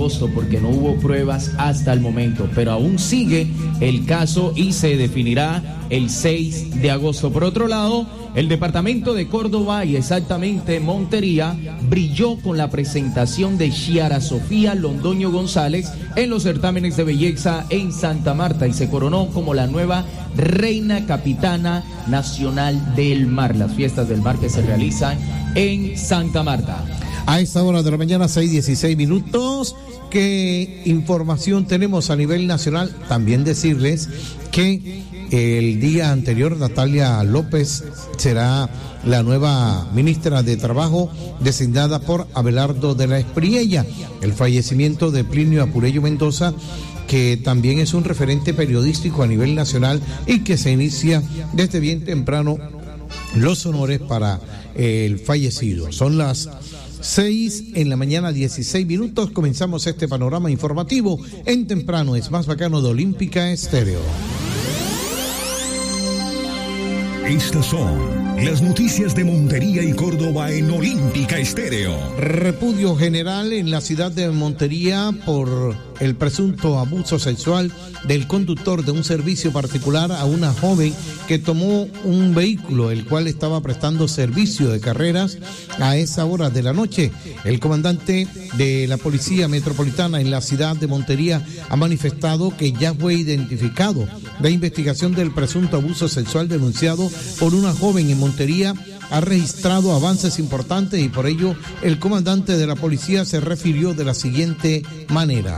agosto porque no hubo pruebas hasta el momento, pero aún sigue el caso y se definirá el 6 de agosto. Por otro lado, el departamento de Córdoba y exactamente Montería brilló con la presentación de Xiara Sofía Londoño González en los certámenes de belleza en Santa Marta y se coronó como la nueva reina capitana nacional del mar. Las fiestas del mar que se realizan en Santa Marta. A esta hora de la mañana, 6:16. ¿Qué información tenemos a nivel nacional? También decirles que el día anterior Natalia López será la nueva ministra de Trabajo designada por Abelardo de la Espriella. El fallecimiento de Plinio Apurello Mendoza, que también es un referente periodístico a nivel nacional y que se inicia desde bien temprano los honores para el fallecido. Son las 6:16. Comenzamos este panorama informativo en Temprano es más bacano de Olímpica Estéreo. Estas son las noticias de Montería y Córdoba en Olímpica Estéreo. Repudio general en la ciudad de Montería por el presunto abuso sexual del conductor de un servicio particular a una joven que tomó un vehículo el cual estaba prestando servicio de carreras a esa hora de la noche. El comandante de la Policía Metropolitana en la ciudad de Montería ha manifestado que ya fue identificado la investigación del presunto abuso sexual denunciado por una joven en Montería. Ha registrado avances importantes y por ello el comandante de la policía se refirió de la siguiente manera.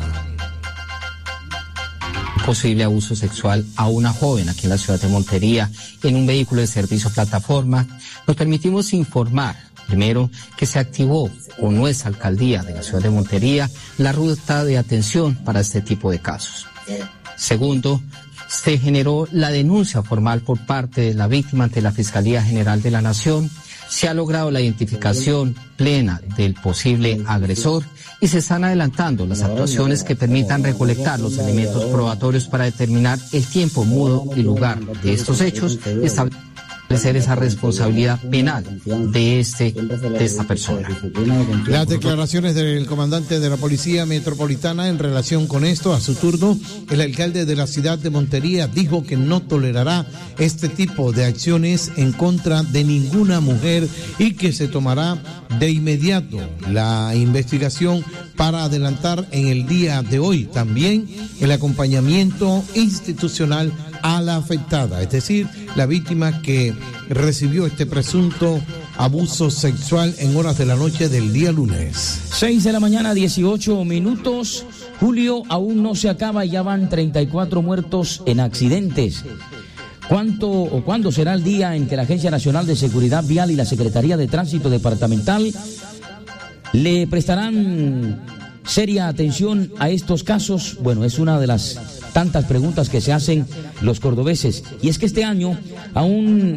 Posible abuso sexual a una joven aquí en la ciudad de Montería en un vehículo de servicio plataforma. Nos permitimos informar, primero, que se activó con nuestra alcaldía de la ciudad de Montería la ruta de atención para este tipo de casos. Segundo, se generó la denuncia formal por parte de la víctima ante la Fiscalía General de la Nación. Se ha logrado la identificación plena del posible agresor y se están adelantando las actuaciones que permitan recolectar los elementos probatorios para determinar el tiempo, modo y lugar de estos hechos y establecer esa responsabilidad penal de esta persona. Las declaraciones del comandante de la Policía Metropolitana en relación con esto. A su turno, el alcalde de la ciudad de Montería dijo que no tolerará este tipo de acciones en contra de ninguna mujer y que se tomará de inmediato la investigación para adelantar en el día de hoy también el acompañamiento institucional a la afectada, es decir, la víctima que recibió este presunto abuso sexual en horas de la noche del día lunes. 6:18. Julio aún no se acaba y ya van 34 muertos en accidentes. ¿Cuándo será el día en que la Agencia Nacional de Seguridad Vial y la Secretaría de Tránsito Departamental le prestarán seria atención a estos casos? Bueno, es una de las tantas preguntas que se hacen los cordobeses. Y es que este año aún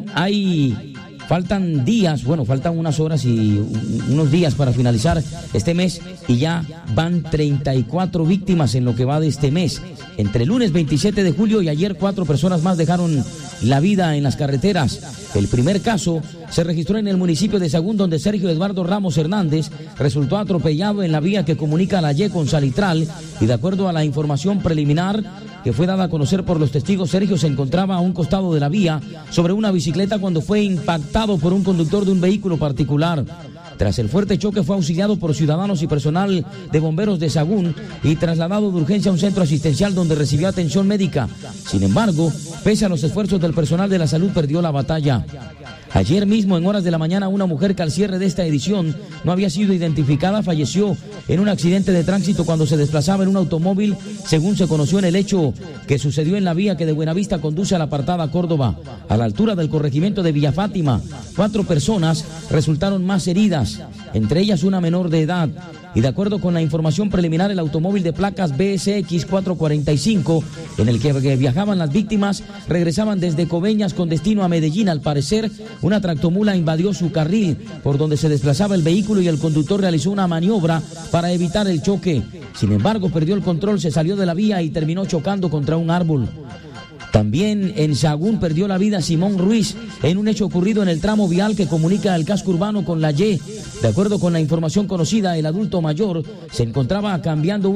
faltan días, faltan unas horas y unos días para finalizar este mes y ya van 34 víctimas en lo que va de este mes. Entre el lunes 27 de julio y ayer 4 personas más dejaron la vida en las carreteras. El primer caso se registró en el municipio de Sagún, donde Sergio Eduardo Ramos Hernández resultó atropellado en la vía que comunica la Y con Salitral y de acuerdo a la información preliminar que fue dada a conocer por los testigos, Sergio se encontraba a un costado de la vía sobre una bicicleta cuando fue impactado por un conductor de un vehículo particular. Tras el fuerte choque fue auxiliado por ciudadanos y personal de bomberos de Sagún y trasladado de urgencia a un centro asistencial donde recibió atención médica. Sin embargo, pese a los esfuerzos del personal de la salud, perdió la batalla. Ayer mismo, en horas de la mañana, una mujer que al cierre de esta edición no había sido identificada falleció en un accidente de tránsito cuando se desplazaba en un automóvil, según se conoció en el hecho que sucedió en la vía que de Buenavista conduce a la apartada Córdoba, a la altura del corregimiento de Villa Fátima. 4 personas resultaron más heridas, entre ellas una menor de edad. Y de acuerdo con la información preliminar, el automóvil de placas BSX 445 en el que viajaban las víctimas regresaban desde Coveñas con destino a Medellín. Al parecer, una tractomula invadió su carril por donde se desplazaba el vehículo y el conductor realizó una maniobra para evitar el choque. Sin embargo, perdió el control, se salió de la vía y terminó chocando contra un árbol. También en Sagún perdió la vida Simón Ruiz en un hecho ocurrido en el tramo vial que comunica el casco urbano con la Y. De acuerdo con la información conocida, el adulto mayor se encontraba cambiando